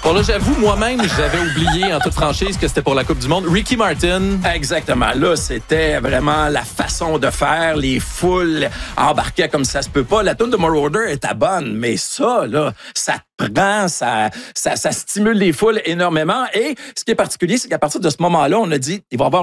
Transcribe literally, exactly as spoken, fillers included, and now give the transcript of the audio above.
Bon, là, j'avoue, moi-même, j'avais oublié en toute franchise que c'était pour la Coupe du Monde. Ricky Martin. Exactement. Là, c'était vraiment la façon de faire. Les foules embarquaient comme ça se peut pas. La tune de Moroder était bonne, mais ça, là, ça prend, ça, ça, ça stimule les foules énormément. Et ce qui est particulier, c'est qu'à partir de ce moment-là, on a dit, il va y avoir